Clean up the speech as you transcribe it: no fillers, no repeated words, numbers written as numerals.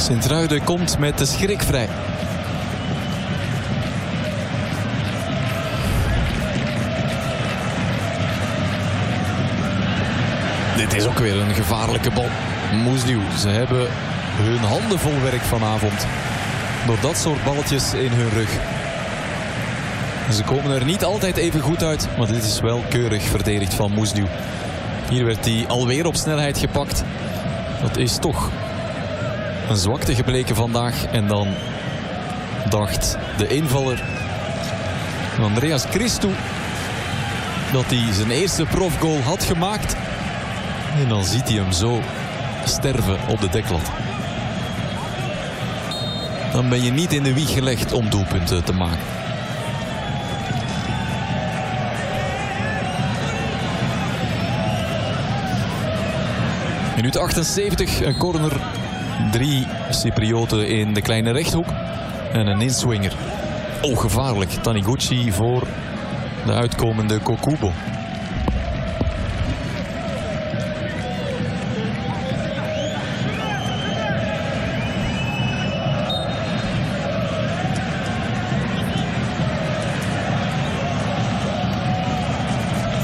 Sint-Truiden komt met de schrik vrij. Dit is ook weer een gevaarlijke bal. Moesnieuw, ze hebben hun handen vol werk vanavond. Door dat soort balletjes in hun rug. Ze komen er niet altijd even goed uit, maar dit is wel keurig verdedigd van Moesnieuw. Hier werd hij alweer op snelheid gepakt. Dat is toch een zwakte gebleken vandaag. En dan dacht de invaller Andreas Christou dat hij zijn eerste profgoal had gemaakt. En dan ziet hij hem zo sterven op de deklat. Dan ben je niet in de wieg gelegd om doelpunten te maken. Minuut 78, een corner. 3 Cyprioten in de kleine rechthoek. En een inswinger. Gevaarlijk. Taniguchi voor de uitkomende Kokubo.